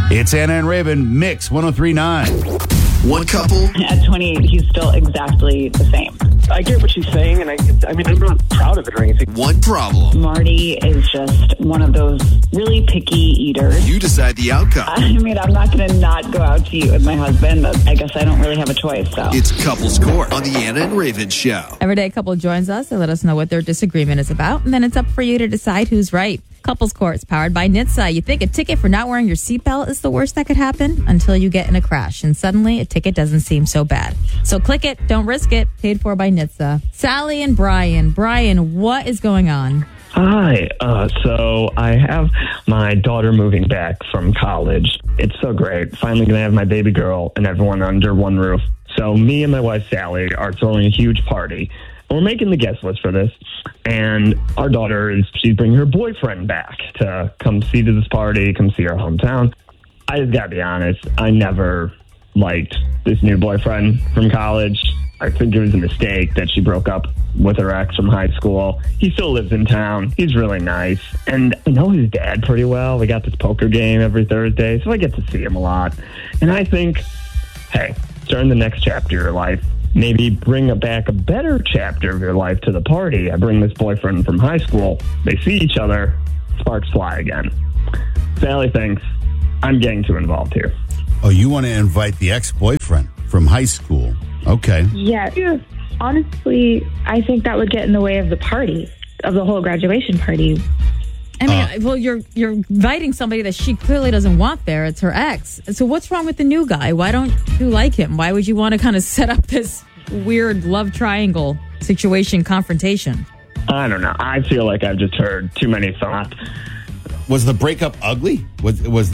It's Anna and Raven, Mix 103.9. One couple. At 28, he's still exactly the same. I get what she's saying, and I'm not proud of it or anything. One problem. Marty is just one of those really picky eaters. You decide the outcome. I'm not going to not go out to eat with my husband. I guess I don't really have a choice, so. It's Couples Court on the Anna and Raven Show. Every day a couple joins us. They let us know what their disagreement is about, and then it's up for you to decide who's right. Couples Court is powered by NHTSA. You think a ticket for not wearing your seatbelt is the worst that could happen until you get in a crash, and suddenly a ticket doesn't seem so bad. So click it, don't risk it. Paid for by NHTSA. Sally and Brian. Brian, what is going on? Hi. So I have my daughter moving back from college. It's so great. Finally going to have my baby girl and everyone under one roof. So me and my wife, Sally, are throwing a huge party. We're making the guest list for this, and our daughter she's bringing her boyfriend back to come see to this party, come see our hometown. I just gotta be honest, I never liked this new boyfriend from college. I think it was a mistake that she broke up with her ex from high school. He still lives in town. He's really nice, and I know his dad pretty well. We got this poker game every Thursday, so I get to see him a lot. And I think, hey, during the next chapter of your life, maybe bring back a better chapter of your life to the party. I bring this boyfriend from high school. They see each other. Sparks fly again. Sally thinks I'm getting too involved here. Oh, you want to invite the ex-boyfriend from high school. Okay. Yeah. Honestly, I think that would get in the way of the party, of the whole graduation party. I mean, well, you're inviting somebody that she clearly doesn't want there. It's her ex. So what's wrong with the new guy? Why don't you like him? Why would you want to kind of set up this weird love triangle situation confrontation? I don't know. I feel like I've just heard too many thoughts. Was the breakup ugly? Was